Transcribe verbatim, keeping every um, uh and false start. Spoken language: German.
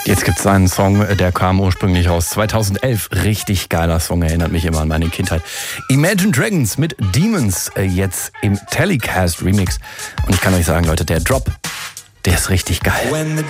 Jetzt gibt es einen Song, der kam ursprünglich raus zweitausendelf. Richtig geiler Song, erinnert mich immer an meine Kindheit. Imagine Dragons mit Demons, jetzt im Telecast Remix. Und ich kann euch sagen, Leute, der Drop, der ist richtig geil.